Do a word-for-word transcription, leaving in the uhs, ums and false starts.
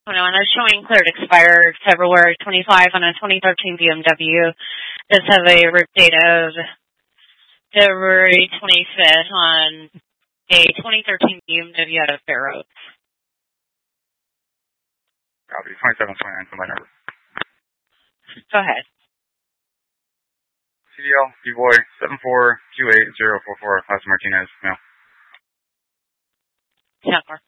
twenty-one. It's showing cleared expired February twenty-fifth on a twenty thirteen B M W. This has a route date of February twenty-fifth on a twenty thirteen B M W out of Fair Oaks. Copy. twenty-seven twenty-nine for my number. Go ahead. C D L, B-Boy, seven four two eight zero four four, Las Martinez, mail. ten four.